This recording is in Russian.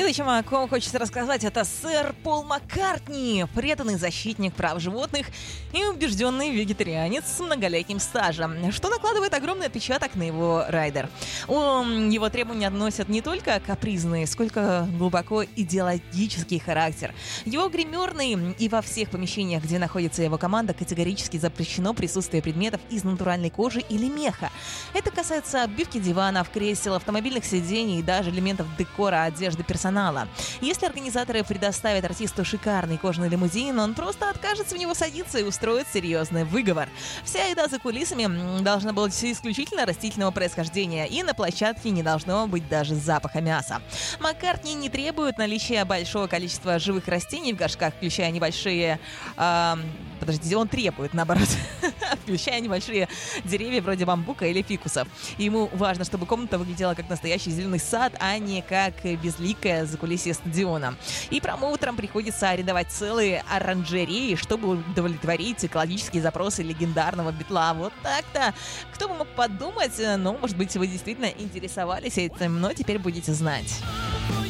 Следующим, о ком хочется рассказать, это сэр Пол Маккартни, преданный защитник прав животных и убежденный вегетарианец с многолетним стажем, что накладывает огромный отпечаток на его райдер. Его требования относят не только капризный, сколько глубоко идеологический характер. Его гримерный и во всех помещениях, где находится его команда, категорически запрещено присутствие предметов из натуральной кожи или меха. Это касается обивки диванов, кресел, автомобильных сидений и даже элементов декора одежды персонала. Если организаторы предоставят артисту шикарный кожаный лимузин, он просто откажется в него садиться и устроит серьезный выговор. Вся еда за кулисами должна быть исключительно растительного происхождения, и на площадке не должно быть даже запаха мяса. Маккартни не требует наличия большого количества живых растений в горшках, включая небольшие... он требует, наоборот, включая небольшие деревья вроде бамбука или фикусов. Ему важно, чтобы комната выглядела как настоящий зеленый сад, а не как безликое закулисье стадиона. И промоутерам приходится арендовать целые оранжереи, чтобы удовлетворить экологические запросы легендарного Битла. Вот так-то. Кто бы мог подумать, может быть, вы действительно интересовались этим, но теперь будете знать.